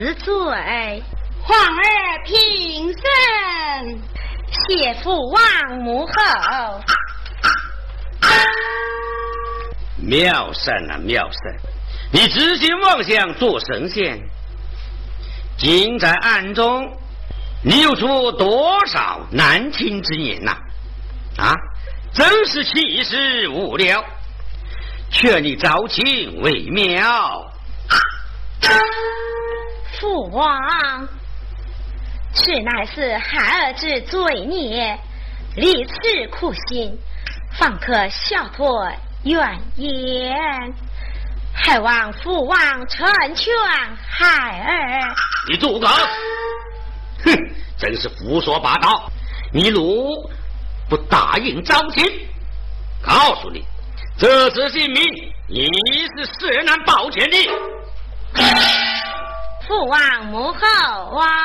罪，皇儿平身，谢父王母后。 妙善啊妙善，你痴心妄想做神仙，竟在暗中你又出多少难听之言呐！啊，真是气死无聊，劝你招亲为妙。 父王，此乃是孩儿之罪孽，历此苦心，方可消脱怨言。还望父王成全孩儿。 你住口！哼，真是胡说八道！你如不答应招亲，告诉你，这次性命你是誓难保全的。 父王母后啊！